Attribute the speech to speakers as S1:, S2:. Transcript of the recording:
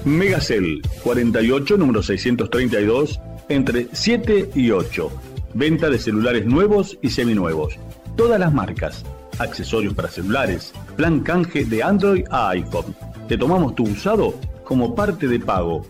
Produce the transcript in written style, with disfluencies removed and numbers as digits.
S1: Megacel 48, número 632, entre 7 y 8. Venta de celulares nuevos y seminuevos. Todas las marcas. Accesorios para celulares. Plan canje de Android a iPhone. Te tomamos tu usado como parte de pago